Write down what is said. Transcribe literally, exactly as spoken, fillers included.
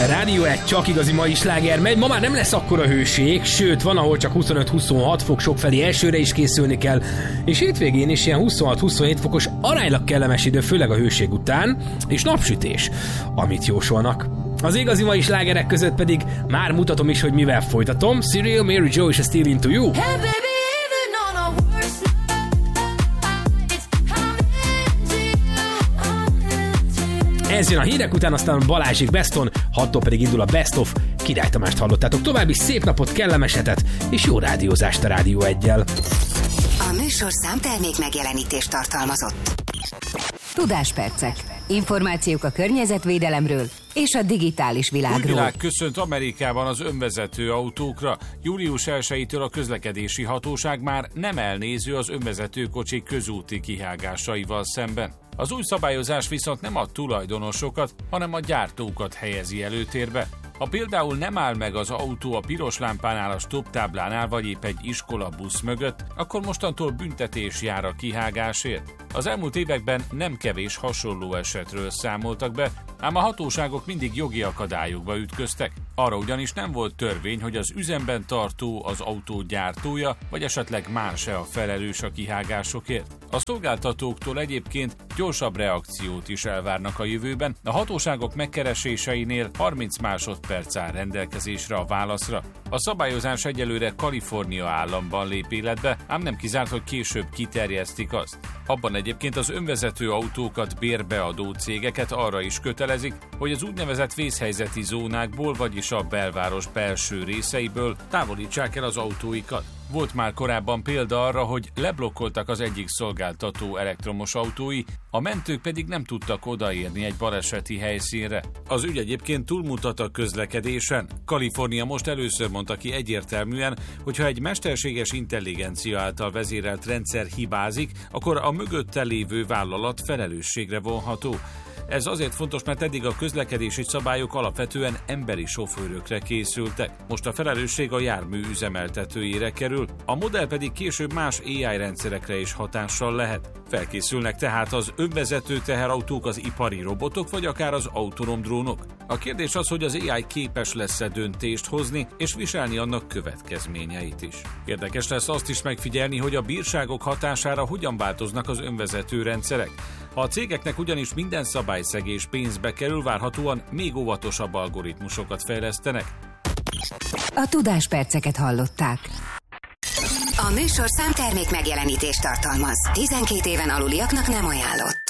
Rádió egy csak igazi mai sláger megy. Ma már nem lesz akkora hőség, sőt, van, ahol csak huszonöt-huszonhat fok, sokfelé esőre is készülni kell, és hétvégén is ilyen huszonhat-huszonhét fokos aránylag kellemes idő, főleg a hőség után, és napsütés, amit jósolnak. Az igazi mai slágerek között pedig már mutatom is, hogy mivel folytatom. Cyril, Mary Jo és a Still Into You. Hey baby, even on a worst night, I'm into you, I'm into you. Ez jön a hírek után, aztán Balázsik Beston, hattól pedig indul a Best of. Király Tamást hallottátok. További szép napot, kellemes hetet, és jó rádiózást a Rádió egyel. A műsor számtermék megjelenítést tartalmazott. Tudáspercek. Információk a környezetvédelemről és a digitális világról. Újvilág köszönt Amerikában az önvezető autókra. július elsejétől a közlekedési hatóság már nem elnéző az önvezető kocsik közúti kihágásaival szemben. Az új szabályozás viszont nem a tulajdonosokat, hanem a gyártókat helyezi előtérbe. Ha például nem áll meg az autó a piros lámpánál, a stop táblánál vagy épp egy iskolabusz mögött, akkor mostantól büntetés jár a kihágásért. Az elmúlt években nem kevés hasonló esetről számoltak be, ám a hatóságok mindig jogi akadályokba ütköztek. Arra ugyanis nem volt törvény, hogy az üzemben tartó az autó gyártója, vagy esetleg más-e a felelős a kihágásokért. A szolgáltatóktól egyébként gyorsabb reakciót is elvárnak a jövőben. A hatóságok megkereséseinél harminc másodperc áll rendelkezésre a válaszra. A szabályozás egyelőre Kalifornia államban lép életbe, ám nem kizárt, hogy később kiterjesztik azt. Abban egyébként az önvezető autókat bérbeadó cégeket arra is kötelezik, hogy az úgynevezett vészhelyzeti zónákból, vagyis a belváros belső részeiből távolítsák el az autóikat. Volt már korábban példa arra, hogy leblokkoltak az egyik szolgáltató elektromos autói, a mentők pedig nem tudtak odaérni egy baleseti helyszínre. Az ügy egyébként túlmutat a közlekedésen. Kalifornia most először mondta ki egyértelműen, hogy ha egy mesterséges intelligencia által vezérelt rendszer hibázik, akkor a mögötte lévő vállalat felelősségre vonható. Ez azért fontos, mert eddig a közlekedési szabályok alapvetően emberi sofőrökre készültek. Most a felelősség a jármű üzemeltetőjére kerül, a modell pedig később más á i rendszerekre is hatással lehet. Felkészülnek tehát az önvezető teherautók, az ipari robotok, vagy akár az autonóm drónok. A kérdés az, hogy az á i képes lesz-e döntést hozni, és viselni annak következményeit is. Érdekes lesz azt is megfigyelni, hogy a bírságok hatására hogyan változnak az önvezető rendszerek. Ha a cégeknek ugyanis minden szabályszegés pénzbe kerül, várhatóan még óvatosabb algoritmusokat fejlesztenek. A Tudásperceket hallották. A műsor számtermék megjelenítést tartalmaz. tizenkét éven aluliaknak nem ajánlott.